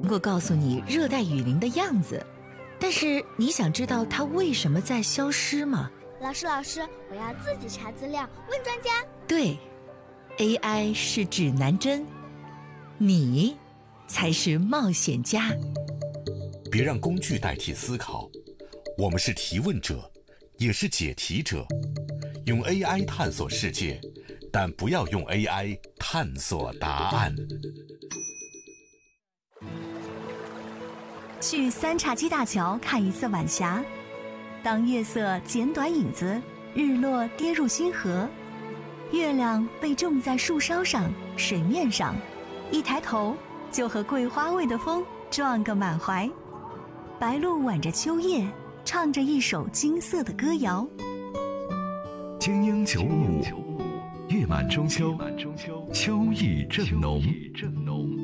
能够告诉你热带雨林的样子，但是你想知道它为什么在消失吗？ 老师，我要自己查资料，问专家。 对， AI 是指南针，你才是冒险家。 别让工具代替思考，我们是提问者，也是解题者。用 AI 探索世界，但不要用 AI 探索答案。 去三叉戟大桥看一次晚霞，当月色剪短影子，日落跌入星河，月亮被种在树梢上、水面上，一抬头就和桂花味的风撞个满怀。白鹭挽着秋叶，唱着一首金色的歌谣。 精英95，月满中秋，秋意正浓。